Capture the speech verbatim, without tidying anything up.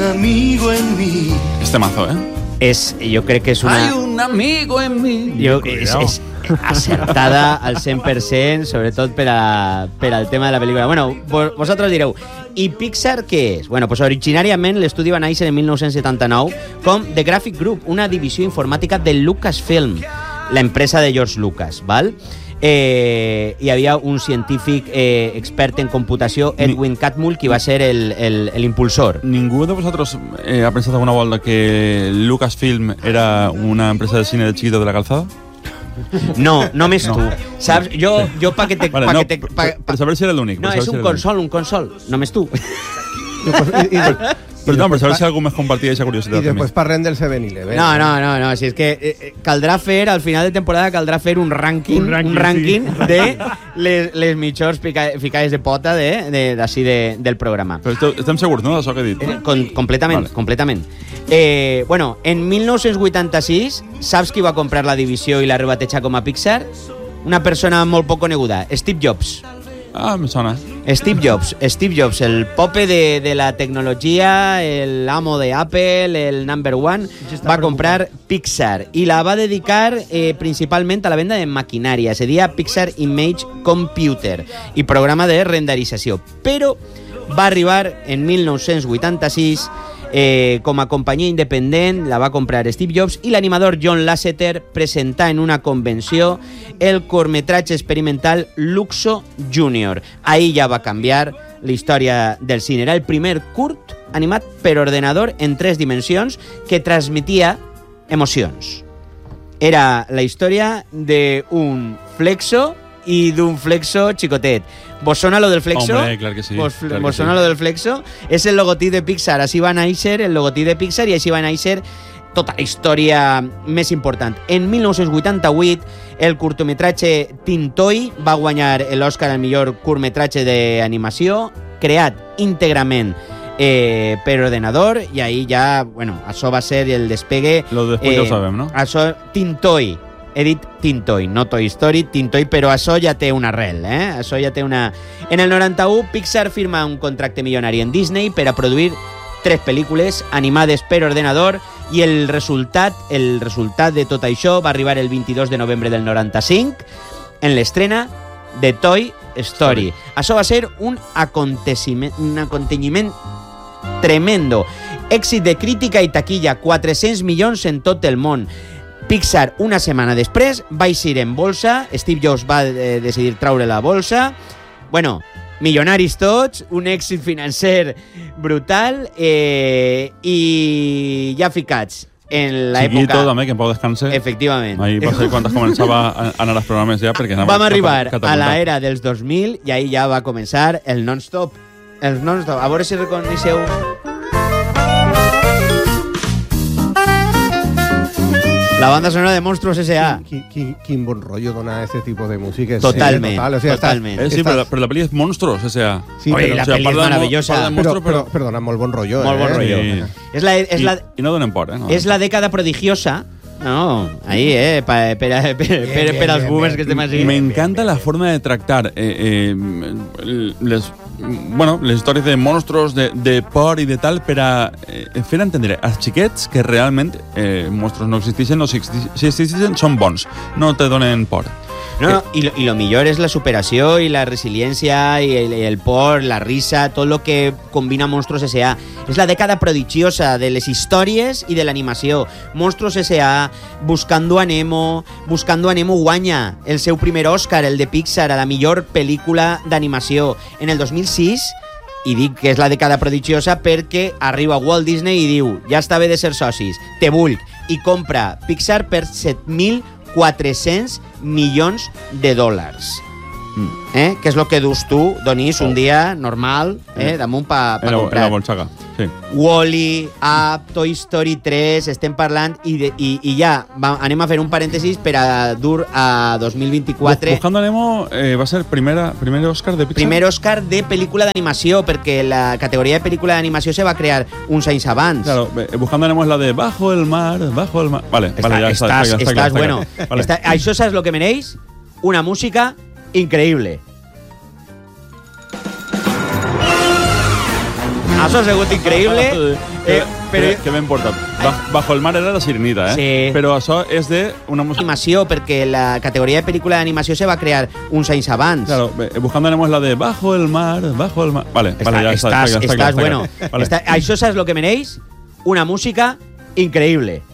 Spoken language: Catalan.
amigo en mí. Este mazo, eh? És, jo crec que és una... Hay un amigo en mí. Jo, és, és acertada al cent per cent, sobretot per, a, per al tema de la pel·lícula. Bueno, vos, vosaltres direu, i Pixar què és? Bueno, pues originàriament l'estudi va néixer en mil nou-cents setanta-nou com The Graphic Group, una divisió informàtica de Lucasfilm, l'empresa de George Lucas, val? Eh, hi havia un científic eh, expert en computació, Edwin Catmull, qui va ser l'impulsor. ¿Ningú de vosaltres eh, ha pensat alguna volta que Lucasfilm era una empresa de cine de chiquito de la calzada? No, només no. Tu. Saps? Jo, jo pa que te... Vale, pa no, que te pa, per, per saber si era l'únic. No, és un consol, un consol. Només tu. I, i, Però no, per saber si algú més compartia aquesta curiositat. I després parlem del seven eleven. No, no, no, no, si és que eh, caldrà fer, al final de temporada caldrà fer un rànquing, un rànquing, un rànquing sí. de les, les mitjors ficades de pota de, de, d'ací de, del programa. Però estem segurs, no, d'això que he dit? Eh, con, completament, vale. completament. Eh, bueno, en mil nou-cents vuitanta-sis, saps qui va comprar la divisió i la rebatejar com a Pixar? Una persona molt poc coneguda, Steve Jobs. Ah, me sona. Steve Jobs, Steve Jobs, el pope de, de la tecnologia, el amo de Apple, el number one, va comprar Pixar i la va dedicar eh, principalment a la venda de maquinària. Se deia Pixar Image Computer i programa de renderització. Però va arribar en mil nou-cents vuitanta-sis eh, com a companyia independent, la va comprar Steve Jobs i l'animador John Lasseter presentà en una convenció el curtmetratge experimental Luxo Junior. Ahí ja va canviar la història del cine. Era el primer curt animat per ordenador en tres dimensions que transmetia emocions. Era la història d'un flexo i d'un flexo xicotet. ¿Vos sona lo del flexo? Hombre, claro que sí. ¿Vos, claro vos que sona sí. lo del flexo? És el logotip de Pixar. Així va néixer el logotip de Pixar i així va néixer tota la història més important. En mil nou-cents vuitanta-vuit, el curtmetratge Tintoy va guanyar l'Oscar al millor curtmetratge d'animació, creat íntegrament eh, per ordenador, i ahí ja, bueno, això va ser el despegue... Lo de después eh, ja ho sabem, no? Això, Tintoy. He dit Tintoy, no Toy Story, Tintoy, però això ja té una arrel, eh? Això ja té una... En el noranta-u, Pixar firma un contracte milionari en Disney per a produir tres pel·lícules animades per ordenador i el resultat, el resultat de tot això va arribar el vint-i-dos de novembre del noranta-cinc en l'estrena de Toy Story. Story. Això va ser un aconteciment, un aconteciment tremendo. Èxit de crítica i taquilla, quatre-cents milions en tot el món. Pixar, una setmana després, va eixir en bolsa. Steve Jobs va eh, decidir traure la bolsa. Bueno, milionaris tots, un èxit financer brutal eh, i ja ficats en l'època... Chiquito, també, que en pau descanse. Efectivament. Ahí va ser quan començava a anar als programes ja, perquè anava... Vam arribar a l'era dels dos mil i ahí ja va començar el non-stop. El non-stop. A veure si reconeixeu... La banda sonora de Monstruos S A Quin, quin, quin bon rotllo dona este tipo de música. Totalment, sí, total. O sea, totalment. Eh, sí, estás... però, la, però la pel·li és Monstruos, o sea... Sí, Oye, però, la o sea, pel·li és maravillosa. però, Monstruos, però, però, perdona, molt bon rotllo. Molt bon eh? rotllo. Sí. És la, és I, la, I no donen por, eh? No. és la dècada prodigiosa. No, ahí, eh, per, per, per, per, per als boomers que estem així. M'encanta la forma de tractar eh, eh, les, bueno, les històries de monstruos, de, de por i de tal, per a eh, fer entendre als xiquets que realment eh, monstruos no existeixen, o si existeixen, si existeixen són bons, no te donen por. No, no, y, lo, y lo millor és la superació i la resiliència i el, el por, la risa, tot lo que combina Monstruos S A. És la dècada prodigiosa de les històries i de l'animació. Monstruos S A, Buscando a Nemo, Buscando a Nemo guanya el seu primer Òscar, el de Pixar, a la millor pel·lícula d'animació. En el dos mil sis, i dic que és la dècada prodigiosa perquè arriba Walt Disney i diu, ja està bé de ser socis, te vull, i compra Pixar per set mil quatre-cents milions de dòlars. Mm. Eh? Què és el que dus tu, Donís, un dia normal, eh? damunt pa, pa en la, comprar? En la bolsaga, sí. Wall-E, Up, Toy Story tres, estem parlant, i, de, i, i ja va, anem a fer un parèntesis per a dur a dos mil vint-i-quatre. Buscando a Nemo eh, va ser primera, primer Òscar de Pixar? Primer Òscar de pel·lícula d'animació, perquè la categoria de pel·lícula d'animació se va crear uns anys abans. Claro, Buscando a Nemo es la de Bajo el mar, Bajo el mar... Vale, Está, vale, ya estás, está, está, está, estás está, bueno. Vale. Está, això saps lo que mereix? Una música increïble. Això ha sigut increïble. Eh, Eh, però... que, que ben portat. Ba Bajo el mar era la Sirenita, eh? Sí. Però això és de una música... Animació, perquè la categoria de pel·lícula d'animació se va crear uns anys abans. Claro, eh, buscando tenemos la de Bajo el mar, Bajo el mar... Vale, Està, vale, ya está. estàs, está, está, estàs, está, bueno. está, vale. Està, això saps lo que mereix? Una música increïble.